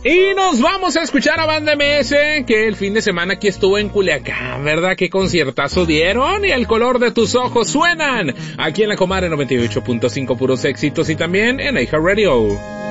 Y nos vamos a escuchar a Banda MS, que el fin de semana aquí estuvo en Culiacán, ¿verdad? Qué conciertazo dieron, y El color de tus ojos suenan aquí en La Comadre 98.5 puros éxitos y también en iHeartRadio.